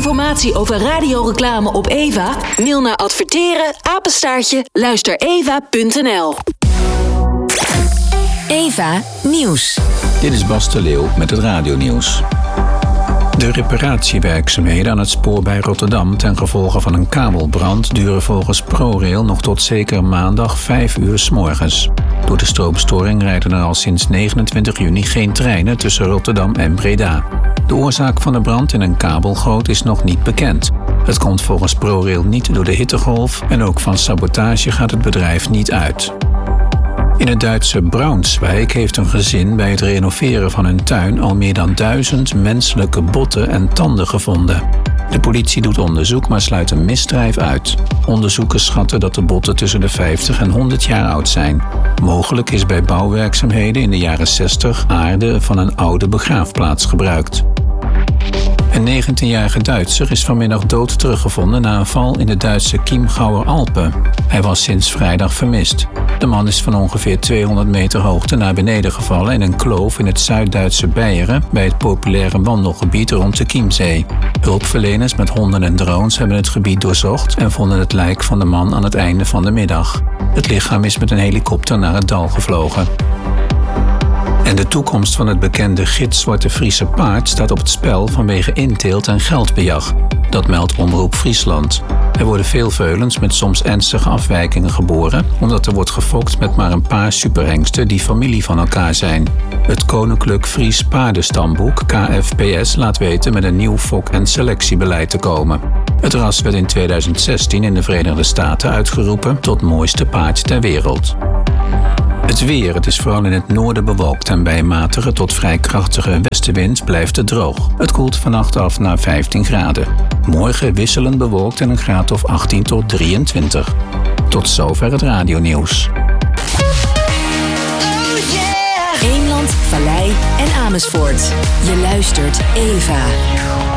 informatie over radioreclame op Eva? Mail naar adverteren@luistereva.nl. Eva Nieuws. Dit is Bas de Leeuw met het radionieuws. De reparatiewerkzaamheden aan het spoor bij Rotterdam ten gevolge van een kabelbrand duren volgens ProRail nog tot zeker maandag 5 uur 's morgens. Door de stroomstoring rijden er al sinds 29 juni geen treinen tussen Rotterdam en Breda. De oorzaak van de brand in een kabelgoot is nog niet bekend. Het komt volgens ProRail niet door de hittegolf en ook van sabotage gaat het bedrijf niet uit. In het Duitse Braunschweig heeft een gezin bij het renoveren van hun tuin al meer dan 1000 menselijke botten en tanden gevonden. De politie doet onderzoek, maar sluit een misdrijf uit. Onderzoekers schatten dat de botten tussen de 50 en 100 jaar oud zijn. Mogelijk is bij bouwwerkzaamheden in de jaren 60 aarde van een oude begraafplaats gebruikt. Een 19-jarige Duitser is vanmiddag dood teruggevonden na een val in de Duitse Chiemgauer Alpen. Hij was sinds vrijdag vermist. De man is van ongeveer 200 meter hoogte naar beneden gevallen in een kloof in het Zuid-Duitse Beieren bij het populaire wandelgebied rond de Chiemzee. Hulpverleners met honden en drones hebben het gebied doorzocht en vonden het lijk van de man aan het einde van de middag. Het lichaam is met een helikopter naar het dal gevlogen. En de toekomst van het bekende gitzwarte Friese paard staat op het spel vanwege inteelt en geldbejag. Dat meldt Omroep Friesland. Er worden veel veulens met soms ernstige afwijkingen geboren, omdat er wordt gefokt met maar een paar superhengsten die familie van elkaar zijn. Het Koninklijk Fries Paardenstamboek, KFPS, laat weten met een nieuw fok- en selectiebeleid te komen. Het ras werd in 2016 in de Verenigde Staten uitgeroepen tot mooiste paard ter wereld. Het weer. Het is vooral in het noorden bewolkt en bij een matige tot vrij krachtige westenwind blijft het droog. Het koelt vannacht af naar 15 graden. Morgen wisselend bewolkt en een graad of 18 tot 23. Tot zover het radionieuws. Eemland, Vallei en Amersfoort. Je luistert Eva.